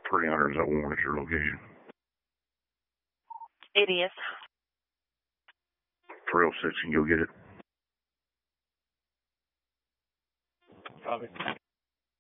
300, is that one at your location? It is. 306 can go get it. Copy.